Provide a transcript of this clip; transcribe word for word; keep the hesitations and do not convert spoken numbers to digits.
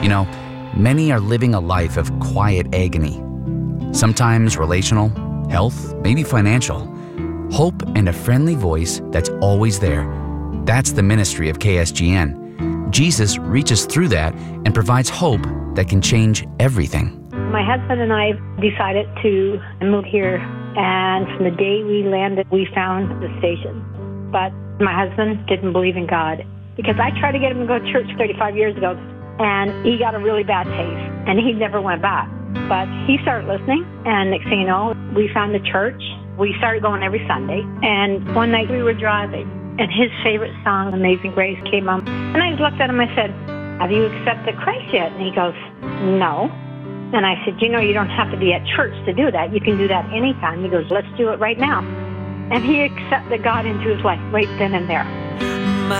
You know, many are living a life of quiet agony. Sometimes relational, health, maybe financial. Hope and a friendly voice that's always there. That's the ministry of K S G N. Jesus reaches through that and provides hope that can change everything. My husband and I decided to move here, and from the day we landed, we found the station. But my husband didn't believe in God, because I tried to get him to go to church thirty-five years ago, and he got a really bad taste, and he never went back. But he started listening, and next thing you know, we found the church. We started going every Sunday, and one night we were driving, and his favorite song, Amazing Grace, came on. And I looked at him, I said, "Have you accepted Christ yet?" And he goes, "No." And I said, "You know, you don't have to be at church to do that. You can do that anytime." He goes, "Let's do it right now." And he accepted God into his life right then and there.